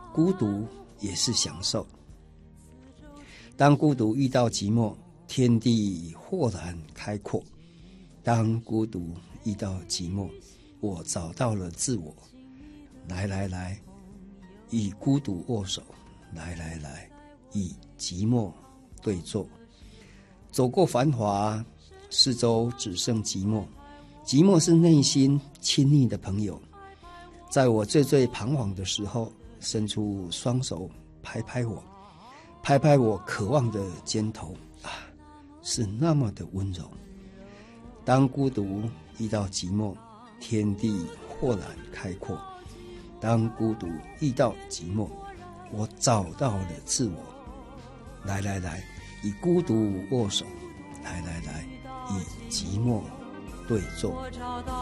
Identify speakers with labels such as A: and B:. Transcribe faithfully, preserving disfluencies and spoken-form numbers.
A: 孤独也是享受。当孤独遇到寂寞，天地豁然开阔。当孤独遇到寂寞，我找到了自我。来来来，与孤独握手，来来来，与寂寞对坐。走过繁华，四周只剩寂寞。寂寞是内心亲密的朋友，在我最最彷徨的时候，伸出双手拍拍我，拍拍我渴望的肩头啊，是那么的温柔。当孤独遇到寂寞，天地豁然开阔。当孤独遇到寂寞，我找到了自我。来来来，与孤独握手，来来来，与寂寞对坐。